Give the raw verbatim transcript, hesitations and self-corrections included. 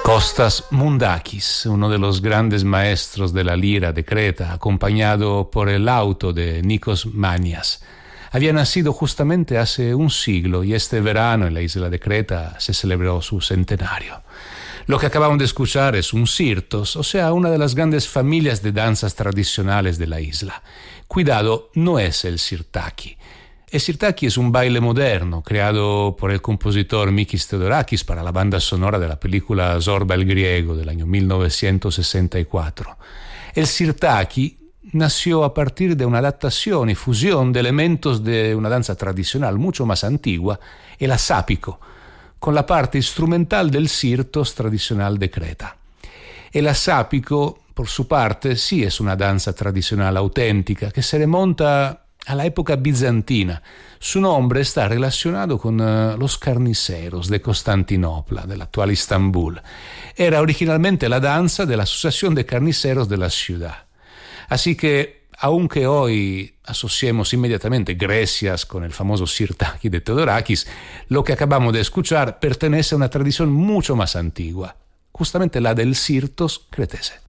Kostas Mundakis, uno de los grandes maestros de la lira de Creta, acompañado por el auto de Nikos Manias. Había nacido justamente hace un siglo y este verano en la isla de Creta se celebró su centenario. Lo que acabamos de escuchar es un sirtos, o sea, una de las grandes familias de danzas tradicionales de la isla. Cuidado, no es el sirtaki. El sirtaki es un baile moderno creado por el compositor Mikis Theodorakis para la banda sonora de la película Zorba el Griego del año mil novecientos sesenta y cuatro. El sirtaki nació a partir de una adaptación y fusión de elementos de una danza tradicional mucho más antigua, el asápico, con la parte instrumental del sirtos tradicional de Creta. El asápico, por su parte, sí es una danza tradicional auténtica que se remonta a la época bizantina. Su nombre está relacionado con uh, los carniceros de Constantinopla, del actual Istambul. Era originalmente la danza de la Asociación de Carniceros de la ciudad. Así que, aunque hoy asociemos inmediatamente Grecias con el famoso sirtaki de Theodorakis, lo que acabamos de escuchar pertenece a una tradición mucho más antigua, justamente la del sirtos cretese.